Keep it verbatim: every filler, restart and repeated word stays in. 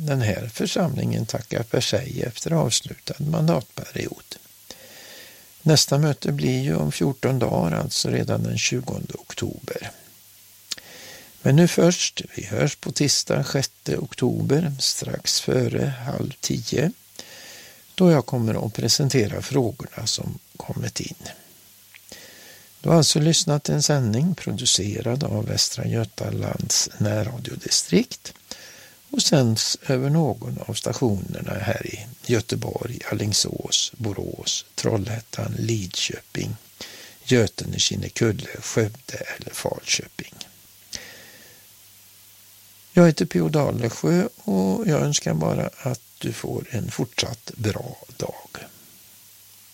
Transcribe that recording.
den här församlingen tackar för sig efter avslutad mandatperiod. Nästa möte blir ju om fjorton dagar, alltså redan den tjugonde oktober. Men nu först, vi hörs på tisdag sjätte oktober strax före halv tio, då jag kommer att presentera frågorna som kommit in. Du har alltså lyssnat till en sändning producerad av Västra Götalands närradiodistrikt och sänds över någon av stationerna här i Göteborg, Alingsås, Borås, Trollhättan, Lidköping, Götene, Kinnekulle, Skövde eller Falköping. Jag heter P O Dalesjö och jag önskar bara att du får en fortsatt bra dag.